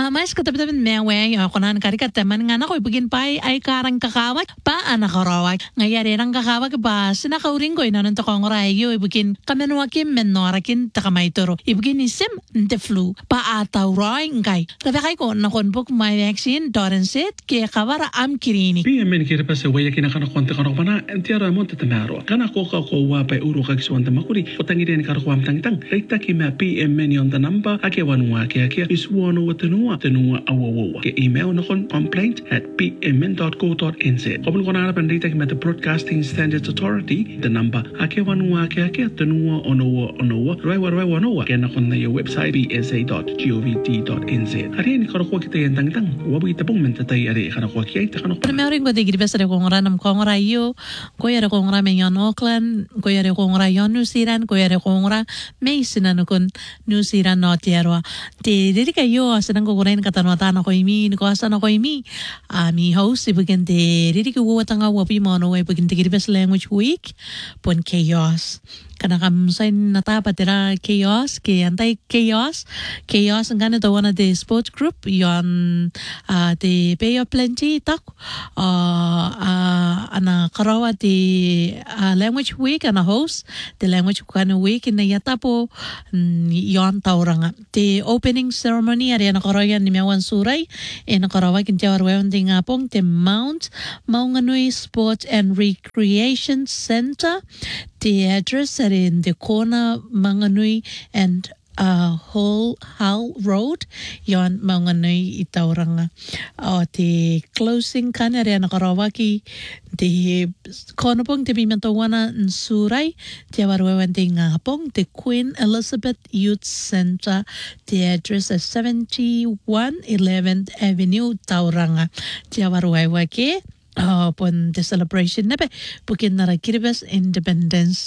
Mas katabi-tabi mewe konan karika teman ngana ko ibigin pai ay karang kakawat pa anakarawak. Ngayari nang kakawak ba sinakauring ko inanon to kong rayo ibigin kamenwakim menorakin takamaitoro. Ibigin isim nte flu pa ataw roy ngay. Rabakay ko nakonbuk my vaccine dorensit kaya kawara am kirini. PMN kira pa sa waya kinakana konti kanok pana entiara mo tatamaro. Kana ko wapay uro kagsuan tamakuri utangi din karakwam tangtang. Rekta kima PMN yon tanamba akewanwa kaya iswano watanua awawawa. Ke email na kon complaint@pmn.co.nz. Kapag ko nahanap ang data kima the Broadcasting Standards Authority, the number akewanwa kaya tanua onowa raiwa kaya na kon na yung website bsa.govt.nz. Ari ni karakwa kita yan tangtang. Wabi tapong mentatay ari karakwa kaya ita kanok. Pero meron ko digri besa de kongra nam kongra yo, ko yare kongra men yon Auckland, ko yare kongra yon New Zealand, ko yare kongra may sinanukon New Zealand no tierwa. Te dedika yo asanang ko kuren katanwatan ako imi, ko asan ako imi. Mi host ibigin te dedika wo tanga wapi mo no ibigin te Kiribati Language Week pon chaos. Kanakam sa natapat tira chaos, kaya antay chaos ang ganito one of the sports group yon the Bay of Plenty tak ana karawa the language week ana host the language kana week na yata po yon tauranga the opening ceremony ari ana karawa ni Mewan Suray ana karawa kinjawar weon ting apong the Mount Maunganui Sports and Recreation Center. The address are in the corner Manganui and Hull Road yon Manganui Itauranga. The closing kanari nakarawaki the corner pong the Pimentowana Suray tiawarwewenting pong the Queen Elizabeth Youth Center. The address is 71 11th Avenue Tauranga tiawarwewake. Upon the celebration na bukin na Kiribati Independence